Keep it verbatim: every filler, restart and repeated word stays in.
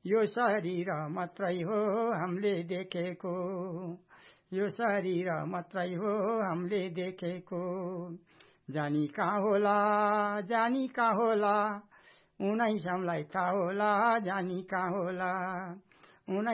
यो शरीर मात्रै हो हामीले देखेको, यो शरीर मात्रै हो हामीले देखेको, जानी कहाँ होला जानी कहाँ होला, उनै सबलाई थाहा होला जानी कहाँ होला।